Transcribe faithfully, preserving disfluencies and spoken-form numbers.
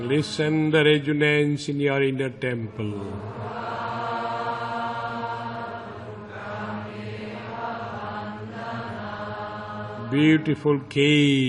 Listen the resonance in your inner temple. Beautiful cave.